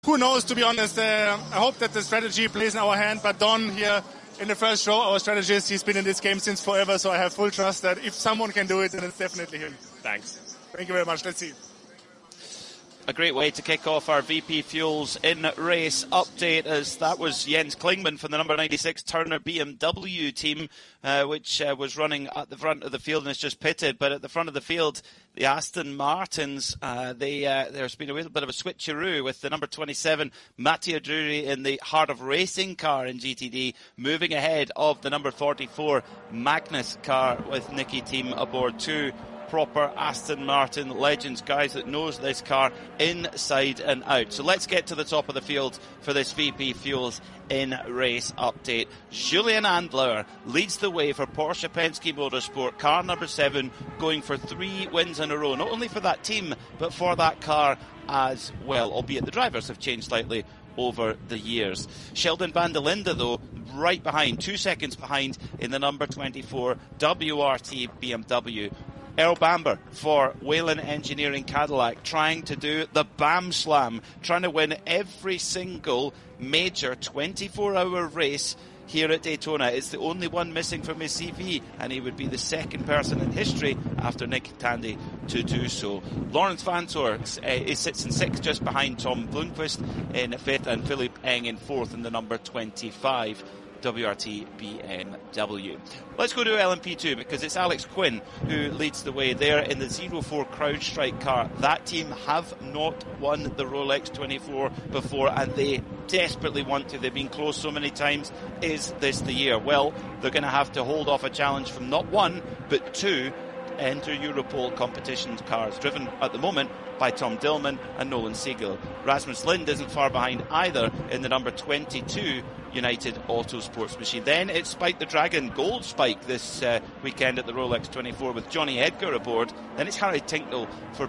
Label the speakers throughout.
Speaker 1: Who knows, to be honest. I hope that the strategy plays in our hand, but Don here in the first show, our strategist, he's been in this game since forever, so I have full trust that if someone can do it, then it's definitely him.
Speaker 2: Thanks.
Speaker 1: Thank you very much. Let's see.
Speaker 3: A great way to kick off our VP Fuels in race update, as that was Jens Klingmann from the number 96 Turner BMW team, which was running at the front of the field and has just pitted. But at the front of the field, the Aston Martins, there's been a little bit of a switcheroo with the number 27 Mattia Drury in the Heart of Racing car in GTD, moving ahead of the number 44 Magnus car with Nicky Team aboard too. Proper Aston Martin legends, guys that knows this car inside and out. So let's get to the top of the field for this VP Fuels in race update. Julian Andlauer leads the way for Porsche Penske Motorsport, car number 7, going for 3 wins in a row. Not only for that team, but for that car as well, albeit the drivers have changed slightly over the years. Sheldon van der Linde, though, right behind, 2 seconds behind in the number 24 WRT BMW. Earl Bamber for Whelen Engineering Cadillac, trying to do the BAM Slam, trying to win every single major 24-hour race here at Daytona. It's the only one missing from his CV, and he would be the second person in history after Nick Tandy to do so. Lawrence Vanthoor sits in 6th, just behind Tom Blomqvist in 5th, and Philippe Eng in 4th in the number 25 WRT BMW. Let's go to LMP2 because it's Alex Quinn who leads the way there in the 04 CrowdStrike car. That team have not won the Rolex 24 before, and they desperately want to. They've been close so many times. Is this the year? Well, they're going to have to hold off a challenge from not 1 but 2 Enter Europol competition cars, driven at the moment by Tom Dillman and Nolan Siegel. Rasmus Lind isn't far behind either in the number 22 United Autosports machine. Then it's Spike the Dragon Gold Spike this weekend at the Rolex 24 with Johnny Edgar aboard. Then it's Harry Tinknell for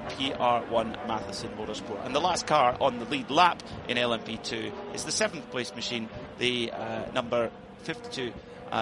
Speaker 3: PR1 Matheson Motorsport. And the last car on the lead lap in LMP2 is the 7th place machine, the number 52,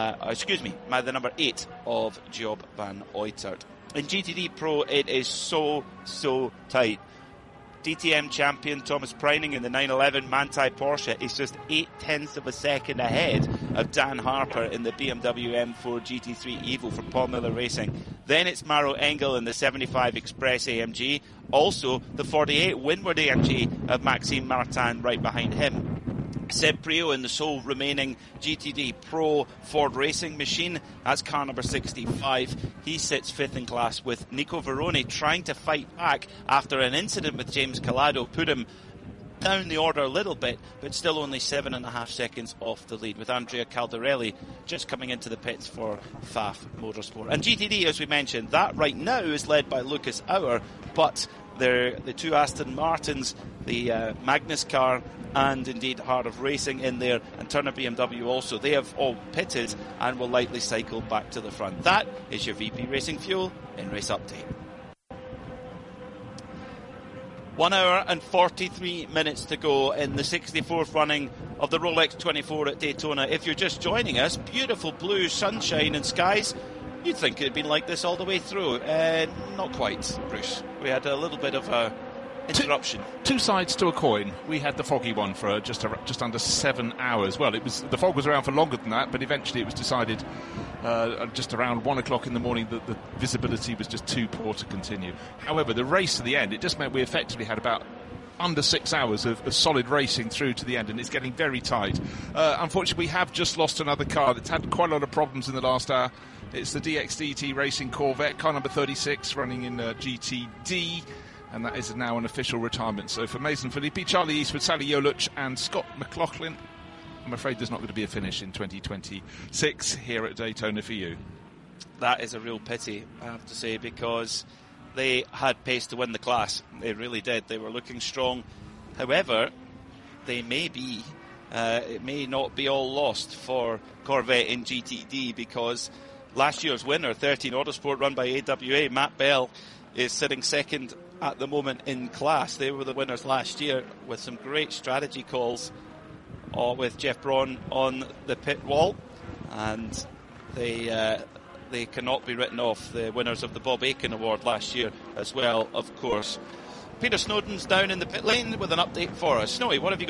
Speaker 3: the number 8 of Job van Uitert. In GTD Pro, it is so tight. DTM champion Thomas Preining in the 911 Manthey Porsche is just 0.8 of a second ahead of Dan Harper in the BMW M4 GT3 Evo for Paul Miller Racing. Then it's Maro Engel in the 75 Express AMG. Also, the 48 Windward AMG of Maxime Martin right behind him. Seb Priaulx in the sole remaining GTD Pro Ford Racing machine. That's car number 65. He sits 5th in class with Nico Veroni trying to fight back after an incident with James Calado put him down the order a little bit, but still only 7.5 seconds off the lead, with Andrea Caldarelli just coming into the pits for Pfaff Motorsport. And GTD, as we mentioned, that right now is led by Lucas Auer, but the 2 Aston Martins, the Magnus car and indeed Heart of Racing in there, and Turner BMW also, they have all pitted and will likely cycle back to the front. That is your VP Racing Fuel in race update. 1 hour and 43 minutes to go in the 64th running of the Rolex 24 at Daytona. If you're just joining us, beautiful blue sunshine and skies. You'd think it had been like this all the way through. Not quite, Bruce. We had a little bit of a interruption.
Speaker 4: Two sides to a coin. We had the foggy one for just under 7 hours. Well, the fog was around for longer than that, but eventually it was decided just around 1 o'clock in the morning that the visibility was just too poor to continue. However, the race to the end, it just meant we effectively had about under 6 hours of solid racing through to the end, and it's getting very tight. Unfortunately, we have just lost another car that's had quite a lot of problems in the last hour. It's the DXDT Racing Corvette, car number 36, running in GTD, and that is now an official retirement. So for Mason Filippi, Charlie Eastwood, Sally Yoluch and Scott McLaughlin, I'm afraid there's not going to be a finish in 2026 here at Daytona for you.
Speaker 3: That is a real pity, I have to say, because they had pace to win the class. They really did. They were looking strong. However, it may not be all lost for Corvette in GTD, because last year's winner, 13 Autosport, run by AWA, Matt Bell, is sitting second at the moment in class. They were the winners last year with some great strategy calls with Jeff Braun on the pit wall, and they cannot be written off. The winners of the Bob Aiken Award last year as well, of course. Peter Snowden's down in the pit lane with an update for us. Snowy, what have you got?